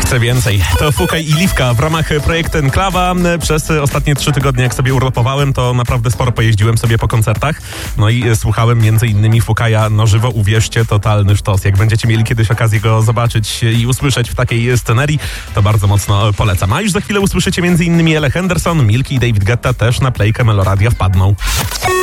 Chcę więcej. To Fukaj i Liwka w ramach projektu Enklawa. Przez ostatnie 3 tygodnie, jak sobie urlopowałem, to naprawdę sporo pojeździłem sobie po koncertach. No i słuchałem m.in. Fukaja na żywo. Uwierzcie, totalny sztos. Jak będziecie mieli kiedyś okazję go zobaczyć i usłyszeć w takiej scenerii, to bardzo mocno polecam. A już za chwilę usłyszycie m.in. Ele Henderson, Milki i David Guetta też na playkę Meloradia wpadną.